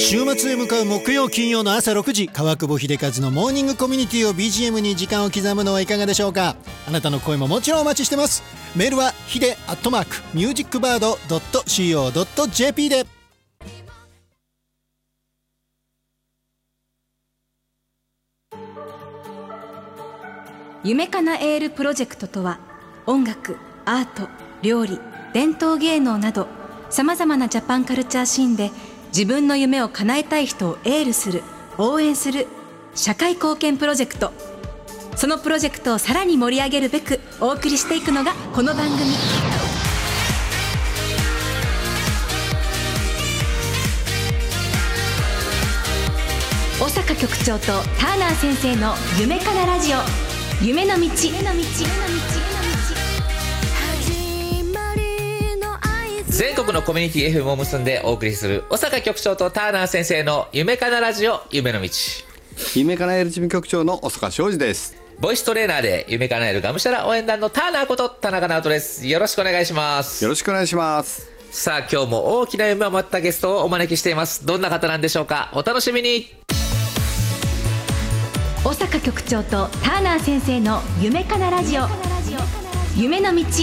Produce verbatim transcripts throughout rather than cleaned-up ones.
週末へ向かう木曜金曜の朝ろくじ、川久保秀和のモーニングコミュニティを ビージーエム に時間を刻むのはいかがでしょうか。あなたの声ももちろんお待ちしてます。メールはひでアットマークミュージックバードドットシーオードットジェーピー で。 夢かなエールプロジェクトとは、音楽、アート、料理、伝統芸能などさまざまなジャパンカルチャーシーンで自分の夢を叶えたい人をエールする、応援する社会貢献プロジェクト。そのプロジェクトをさらに盛り上げるべくお送りしていくのがこの番組。小坂局長とターナー先生の夢かなラジオ、夢の道。 全国のコミュニティ エフエム を結んでお送りする小坂局長とターナー先生の夢かなラジオ、夢の道。 夢かなえる事務局長の小坂昌司です。 ボイストレーナーで夢かなえるがむしゃら応援団のターナーこと田中直人です。よろしくお願いします。 よろしくお願いします。 さあ、今日も大きな夢を持ったゲストをお招きしています。どんな方なんでしょうか。お楽しみに。 小坂局長とターナー先生の夢かなラジオ、夢の道。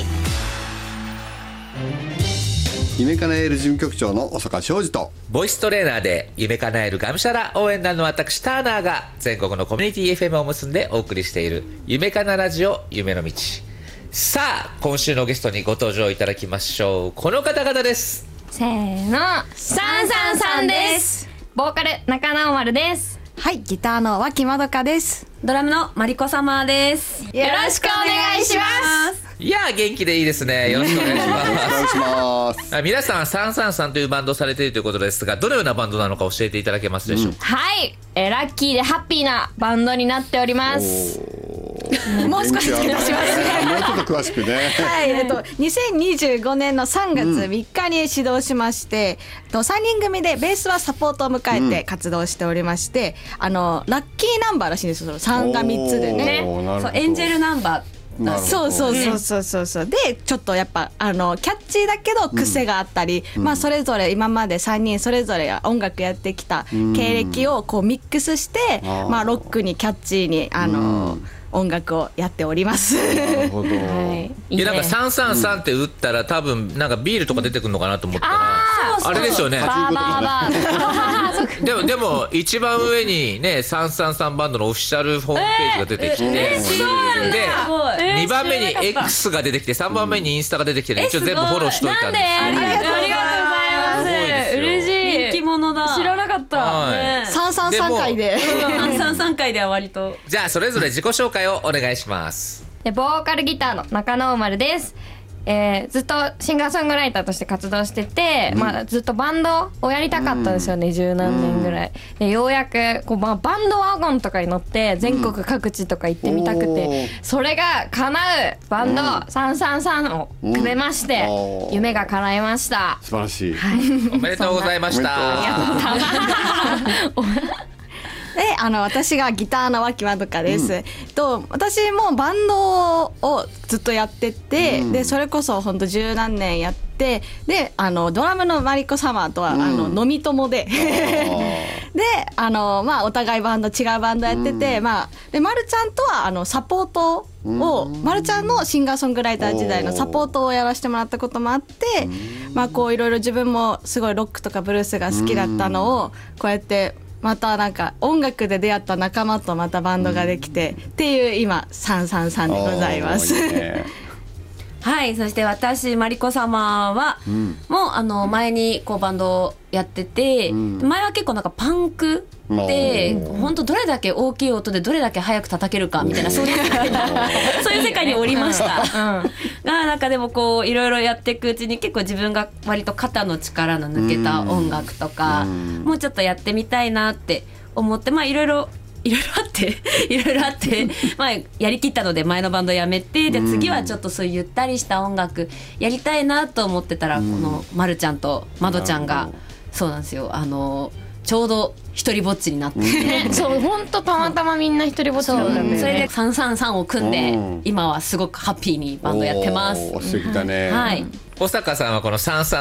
夢かなえる事務局長の小坂昌司と、 ボイストレーナーで夢かなえるがむしゃら応援団の私ターナーが全国のコミュニティ エフエム を結んでお送りしている夢かなラジオ、夢の道。さあ、今週のゲストにご登場いただきましょう。この方々です。 せーの、さんさんさんです。ボーカル中直丸です。 はい、ギターの脇まどかです。 ドラムのマリコ様です。よろしくお願いします。 いやー、元気でいいですね。よろしくお願いします。 お願いしますあ、皆さんさんさんさんというバンドをされているということですが、どのようなバンドなのか教えていただけますでしょうか。 うん、はい、えラッキーでハッピーなバンドになっております。 もう少し聞かせますね。 もうちょっと詳しくね。 はい、えっとにせんにじゅうごねんのさんがつみっかに始動しまして、うん、さんにん組でベースはサポートを迎えて活動しておりまして、うん、あのラッキーナンバーらしいんですよ。さんがみっつでね。 そう、エンジェルナンバー。 そうそうそうそうそうそう。でちょっとやっぱあのキャッチーだけど癖があったり、うん、まあそれぞれ今までさんにんそれぞれ音楽やってきた経歴をこうミックスして、うん、まあロックにキャッチーにあの、うん音楽をやっております。 なるほど。 はい、いやなんかさんさんさんって打ったら多分なんかビールとか出てくるのかなと思ったら、うん、あれですよね。 バーバーバーでもでも一番上にねさんさんさんバンドのオフィシャルホームページが出てきて、 えー、 でにばんめに X が出てきてさんばんめにインスタが出てきて、ね、一応全部フォローしといたんです。 ありがとうございます。嬉しい。人気者だ。知らなかった。 はい、さんさんさん回でさんさんさん回では割と。 じゃあそれぞれ自己紹介をお願いします。 でボーカルギターの中直丸です。えー、ずっとシンガーソングライターとして活動してて、うんまあ、ずっとバンドをやりたかったんですよね、十、うん、何年ぐらいでようやくこう、まあ、バンドワゴンとかに乗って全国各地とか行ってみたくて、うん、それが叶うバンドさんさんさんを組めまして、うん、夢が叶いました。 素晴らしい、 はい、 おめでとうございました。 であの私がギターの脇まどかです、うん、と私もバンドをずっとやってて、うん、でそれこそ本当十何年やってであのドラムのマリコ様とは、うん、あの飲み友でであの、まあ、お互いバンド違うバンドやってて、うんまあ、でまるちゃんとはあのサポートを、うん、まるちゃんのシンガーソングライター時代のサポートをやらせてもらったこともあって、うんまあ、こういろいろ自分もすごいロックとかブルースが好きだったのをこうやってまたなんか音楽で出会った仲間とまたバンドができて、うん、っていう今さんさんさんでございます。 はい、そして私マリコ様は、うん、もうあの前にこうバンドをやってて、うん、前は結構なんかパンクで本当どれだけ大きい音でどれだけ速く叩けるかみたいなそういう世界そういう世界におりました、うん、がなんかでもこういろいろやっていくうちに結構自分が割と肩の力の抜けた音楽とか、うん、もうちょっとやってみたいなって思ってまあいろいろいろいろあっていろいろあってまあやりきったので前のバンドやめてで次はちょっとそういうゆったりした音楽やりたいなと思ってたらこのまるちゃんとまどちゃんがそうなんですよあのちょうど一人ぼっちになってそう本当たまたまみんな一人ぼっちなんだね。 それでさんさんさんを組んで今はすごくハッピーにバンドやってます。 素敵だね。 はい。 小坂さんはこのさんさん